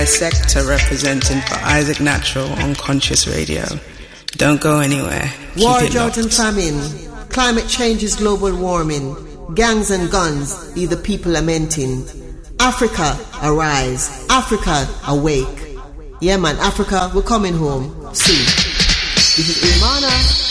Sector representing for Isaac Natural on Conscious Radio. Don't go anywhere. War, drought and famine. Climate change is global warming. Gangs and guns leave the people lamenting. Africa, arise. Africa, awake. Yeah man, Africa, we're coming home soon. This is Imana.